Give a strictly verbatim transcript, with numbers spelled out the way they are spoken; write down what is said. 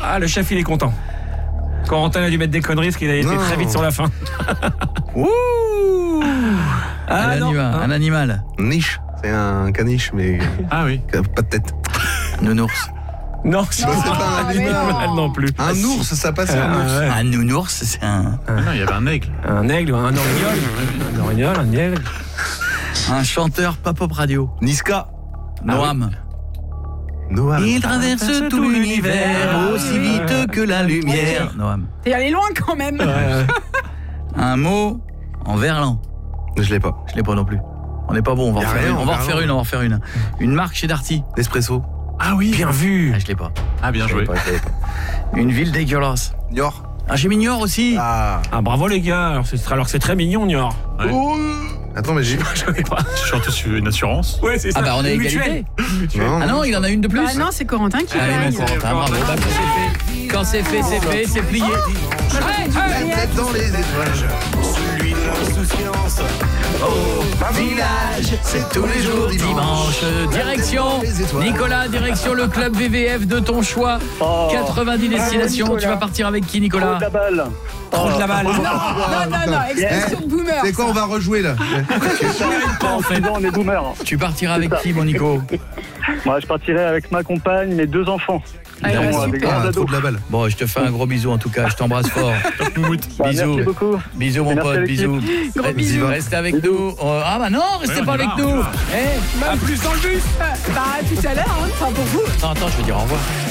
Ah, le chef, il est content. Corentin a dû mettre des conneries parce qu'il a été Non. très vite sur la fin. Ouh Ah, un, non. animal, un animal. Niche. C'est un caniche, mais Ah oui. qui a pas de tête. Nounours. Non, c'est Non, pas c'est pas un un animal. animal non plus. Un ours, ça passe un ours. Ah, ouais. Un nounours, c'est un, Ah non, il y avait un aigle. Un aigle, un orignol. Un orignol, un aigle. un chanteur pas pop radio. Niska. Noam. Noah. Il traverse tout l'univers aussi vite que la lumière. Noam. T'es allé loin quand même. Ouais. Un mot en verlan. Je l'ai pas. Je l'ai pas non plus. On n'est pas bon, on va Y a en refaire rien une. en On va en verlan. refaire une, on va en refaire une. Une marque chez Darty. L'espresso. Ah oui. Bien vu. Ah, je l'ai pas. Ah bien joué. Une ville dégueulasse. Niort. Ah, j'ai mis Niort aussi. Ah. Ah, bravo les gars. Alors c'est, alors que c'est très mignon, Niort. Ouais. Attends, mais j'ai. Je savais pas. Surtout sur une assurance. Ouais, c'est ça. Ah bah on est Une égalité. mutuelle. Non. Ah non, il en a une de plus. Bah non, c'est Corentin qui Allez, gagne. mon Corentin, bravo. Bah, quand c'est fait, quand c'est fait, c'est fait, c'est plié. La tête dans les étoiles. Celui de l'insouciance. Village, c'est tous les jours dimanche. Direction Nicolas, direction le club V V F de ton choix. quatre-vingt-dix destinations. Tu vas partir avec qui, Nicolas? La balle. Trop de la balle. Non, non, non, expression de boomer. C'est quoi, on va rejouer là? Pas en fait. On est boomer. Tu partiras avec qui, mon Nico? Moi, je partirai avec ma compagne, mes deux enfants. Ah, Ils bah, ont, euh, des super. grands Ah, trop ados. de la balle. Bon, je te fais un gros bisou en tout cas. Je t'embrasse fort. Bah, Bisous. merci beaucoup. Bisous, mon Merci à pote. l'équipe. Bisous. Gros Reste- bisous. Restez avec nous. Oh, ah bah non, restez Ouais, on pas y avec va, nous. on y va. Eh, À plus dans le bus. Bah, tout à l'heure, hein, enfin pour vous. attends, attends, je veux dire au revoir.